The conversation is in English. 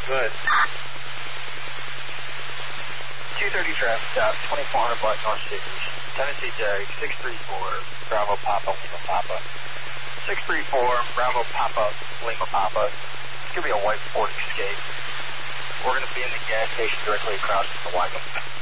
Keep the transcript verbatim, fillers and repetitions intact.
Go ahead. two thirty traffic stop, twenty-four hundred block North Cities. Tennessee Jag, six three four, Bravo Papa, Lima Papa. six three four, Bravo Papa, Lima Papa. It's going to be a white Ford Escape. We're going to be in the gas station directly across from the Wycombe.